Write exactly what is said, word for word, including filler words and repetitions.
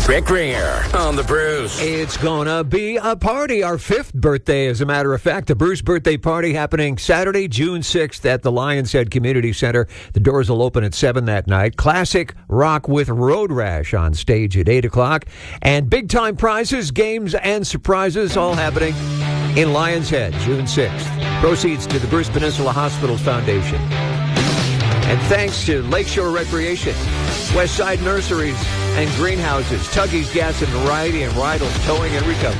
Rick Ringer on the Bruce. It's gonna be a party. Our fifth birthday, as a matter of fact. The Bruce birthday party happening Saturday, June sixth at the Lions Head Community Center. The doors will open at seven that night. Classic rock with Road Rash on stage at eight o'clock. And big-time prizes, games, and surprises all happening in Lions Head, June sixth. Proceeds to the Bruce Peninsula Hospital Foundation. And thanks to Lakeshore Recreation, Westside Nurseries and Greenhouses, Tuggy's Gas and Variety, and Rydell's Towing and Recovery.